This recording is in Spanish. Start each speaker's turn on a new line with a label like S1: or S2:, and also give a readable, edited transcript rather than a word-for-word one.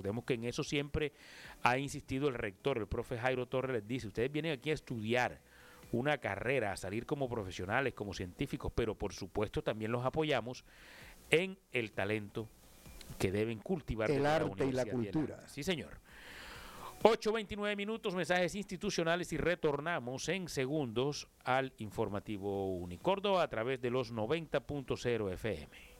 S1: Recordemos que en eso siempre ha insistido el rector, el profe Jairo Torres les dice, ustedes vienen aquí a estudiar una carrera, a salir como profesionales, como científicos, pero por supuesto también los apoyamos en el talento que deben cultivar
S2: el
S1: desde
S2: arte y la
S1: Universidad de
S2: cultura.
S1: Arte. Sí, señor. 8:29 minutos, mensajes institucionales y retornamos en segundos al informativo Unicórdoba a través de los 90.0 FM.